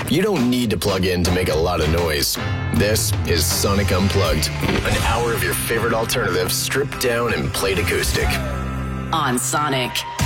You don't need to plug in to make a lot of noise. This is Sonic Unplugged, an hour of your favorite alternative stripped down and played acoustic. On Sonic.